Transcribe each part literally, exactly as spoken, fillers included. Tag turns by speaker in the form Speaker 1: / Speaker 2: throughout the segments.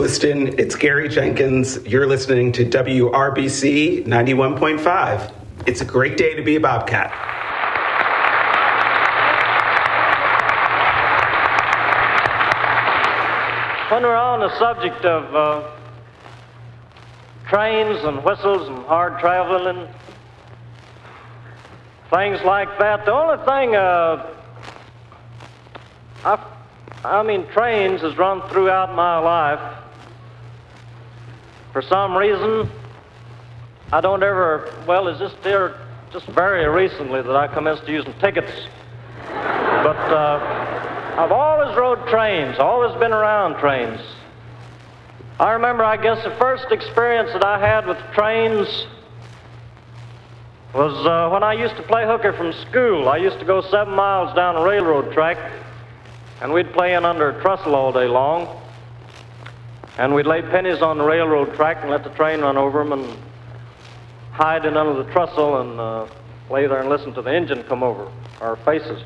Speaker 1: Lewiston. It's Gary Jenkins. You're listening to W R B C ninety-one point five. It's a great day to be a Bobcat.
Speaker 2: When we're on the subject of uh, trains and whistles and hard traveling, things like that, the only thing, uh, I, I mean, trains has run throughout my life. For some reason, I don't ever, well, it's just there, just very recently that I commenced using tickets. But uh, I've always rode trains, always been around trains. I remember, I guess, the first experience that I had with trains was uh, when I used to play hooker from school. I used to go seven miles down a railroad track, and we'd play in under a trestle all day long. And we'd lay pennies on the railroad track and let the train run over them and hide in under the trestle and uh, lay there and listen to the engine come over our faces.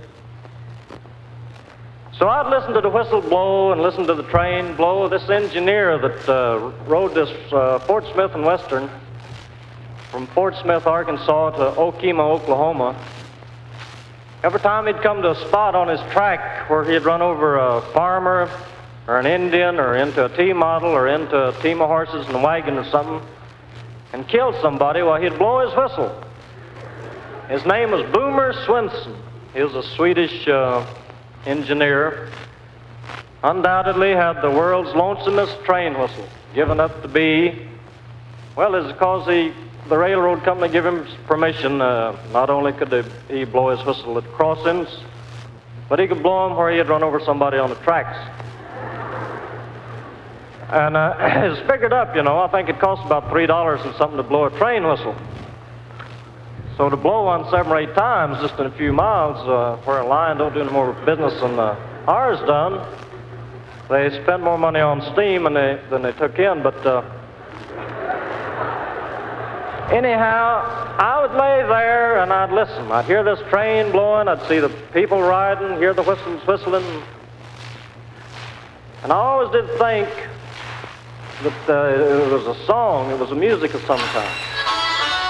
Speaker 2: So I'd listen to the whistle blow and listen to the train blow. This engineer that uh, rode this uh, Fort Smith and Western from Fort Smith, Arkansas to Okemah, Oklahoma, every time he'd come to a spot on his track where he'd run over a farmer or an Indian or into a T-model or into a team of horses and a wagon or something and kill somebody, well, he'd blow his whistle. His name was Boomer Swenson. He was a Swedish uh, engineer, undoubtedly had the world's lonesomest train whistle, given up to be, well, it's because he, the railroad company gave him permission. Uh, not only could they, he blow his whistle at crossings, but he could blow them where he had run over somebody on the tracks. And uh, it's figured up, you know, I think it costs about three dollars and something to blow a train whistle. So to blow one seven or eight times just in a few miles, uh, where a line don't do any more business than uh, ours done, they spend more money on steam than they, than they took in. But uh, anyhow, I would lay there and I'd listen. I'd hear this train blowing, I'd see the people riding, hear the whistles whistling. And I always did think that uh, it was a song, it was a music of some kind.